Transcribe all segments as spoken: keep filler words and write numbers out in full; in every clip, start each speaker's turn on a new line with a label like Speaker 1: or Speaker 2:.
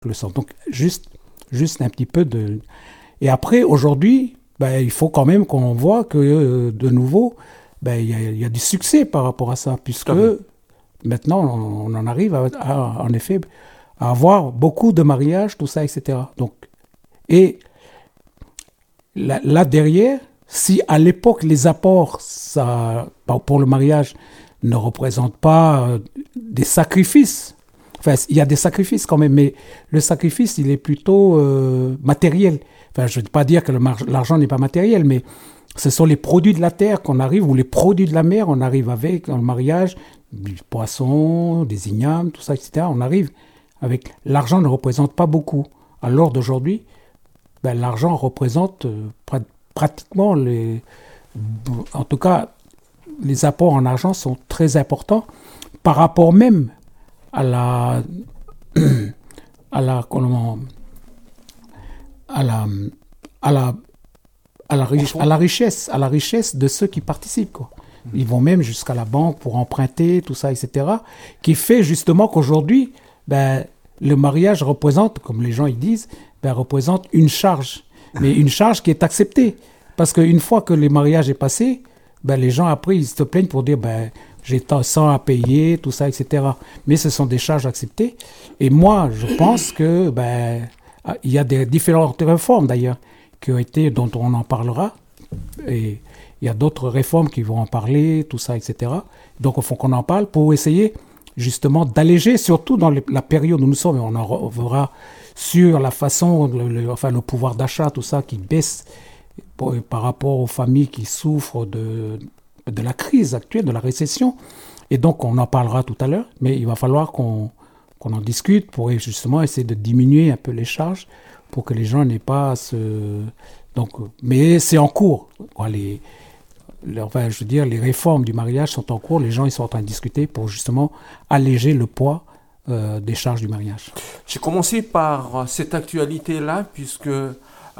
Speaker 1: le sang. Donc, juste, juste un petit peu de... Et après, aujourd'hui, ben, il faut quand même qu'on voit que, euh, de nouveau, ben, il y a, il y a du succès par rapport à ça, puisque maintenant, on, on en arrive, à, à, en effet, à avoir beaucoup de mariages, tout ça, et cetera. Donc, et là, là derrière, si à l'époque, les apports ça, pour le mariage ne représentent pas euh, des sacrifices, enfin, il y a des sacrifices quand même, mais le sacrifice, il est plutôt euh, matériel. Enfin, je ne veux pas dire que le mar- l'argent n'est pas matériel, mais ce sont les produits de la terre qu'on arrive, ou les produits de la mer, on arrive avec dans le mariage, du poisson, des ignames, tout ça, et cetera. On arrive avec... L'argent ne représente pas beaucoup. À l'heure d'aujourd'hui, ben, l'argent représente euh, pr- pratiquement les... En tout cas, les apports en argent sont très importants par rapport même à la... à la... Comment, à la... à la À la, riche, à la richesse, à la richesse de ceux qui participent, quoi. Ils vont même jusqu'à la banque pour emprunter, tout ça, et cetera. Qui fait justement qu'aujourd'hui, ben, le mariage représente, comme les gens ils disent, ben, représente une charge, mais une charge qui est acceptée, parce qu'une fois que le mariage est passé, ben, les gens après ils se plaignent pour dire ben j'ai tant à payer, tout ça, et cetera. Mais ce sont des charges acceptées. Et moi, je pense que ben il y a des différentes réformes d'ailleurs qui ont été, dont on en parlera, et il y a d'autres réformes qui vont en parler, tout ça, et cetera. Donc il faut qu'on en parle pour essayer justement d'alléger, surtout dans les, la période où nous sommes, et on en reverra sur la façon, le, le, enfin le pouvoir d'achat, tout ça qui baisse pour, par rapport aux familles qui souffrent de, de la crise actuelle, de la récession. Et donc on en parlera tout à l'heure, mais il va falloir qu'on, qu'on en discute pour justement essayer de diminuer un peu les charges pour que les gens n'aient pas à se... Donc, mais c'est en cours. Les, les, enfin, je veux dire, les réformes du mariage sont en cours. Les gens ils sont en train de discuter pour justement alléger le poids euh, des charges du mariage.
Speaker 2: J'ai commencé par cette actualité-là, puisque euh,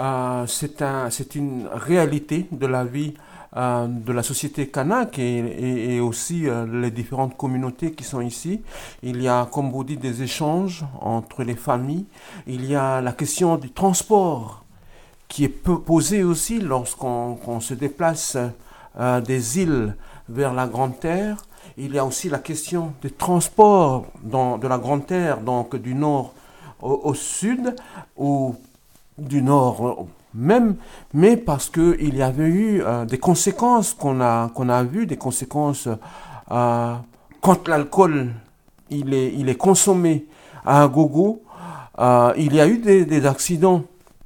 Speaker 2: c'est, un, c'est une réalité de la vie euh, de la société kanak et, et, et aussi euh, les différentes communautés qui sont ici. Il y a, comme vous dites, des échanges entre les familles. Il y a la question du transport qui est posée aussi lorsqu'on qu'on se déplace euh, des îles vers la Grande Terre. Il y a aussi la question des transports dans, de la Grande Terre, donc du nord au, au sud, ou du nord même, mais parce qu'il y avait eu euh, des conséquences qu'on a, qu'on a vues, des conséquences euh, quand l'alcool il est, il est consommé à un gogo. Euh, il y a eu des, des accidents.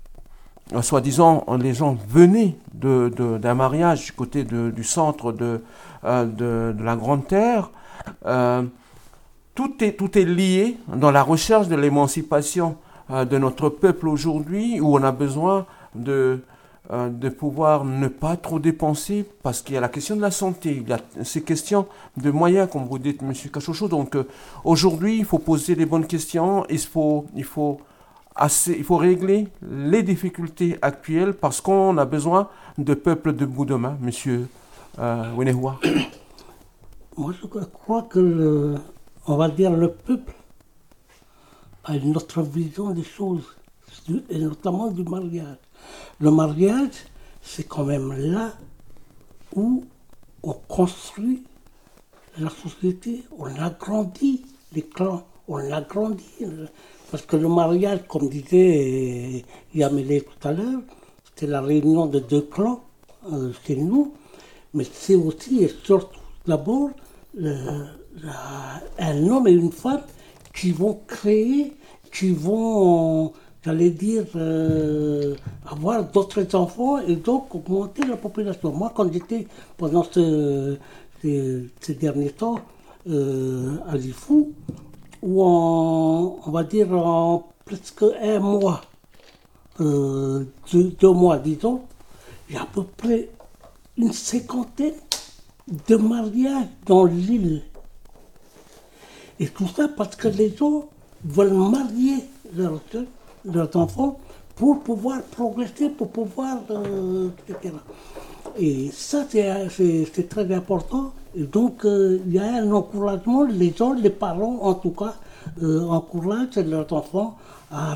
Speaker 2: Euh, soi-disant, les gens venaient de, de, d'un mariage du côté de, du centre de, euh, de, de la Grande Terre. Euh, tout, est, tout est lié dans la recherche de l'émancipation euh, de notre peuple aujourd'hui, où on a besoin de, euh, de pouvoir ne pas trop dépenser, parce qu'il y a la question de la santé, il y a ces questions de moyens, comme vous dites, M. Cachocho. Donc euh, aujourd'hui, il faut poser les bonnes questions, il faut... Il faut Assez, il faut régler les difficultés actuelles parce qu'on a besoin de peuples debout demain, monsieur euh, Wenehua.
Speaker 3: Moi, je crois que, le, on va dire, le peuple a une autre vision des choses, et notamment du mariage. Le mariage, c'est quand même là où on construit la société, on agrandit les clans, on agrandit. Parce que le mariage, comme disait Yamele tout à l'heure, c'est la réunion de deux clans euh, chez nous, mais c'est aussi et surtout d'abord le, la, un homme et une femme qui vont créer, qui vont, j'allais dire, euh, avoir d'autres enfants et donc augmenter la population. Moi, quand j'étais pendant ce, ces, ces derniers temps euh, à Lifou, où en, on va dire en presque un mois, euh, deux, deux mois disons, il y a à peu près une cinquantaine de mariages dans l'île. Et tout ça parce que les gens veulent marier leurs, leurs enfants pour pouvoir progresser, pour pouvoir... Euh, et cetera. Et ça, c'est, c'est, c'est très important. Et donc, euh, il y a un encouragement, les gens, les parents en tout cas, euh, encouragent leurs enfants à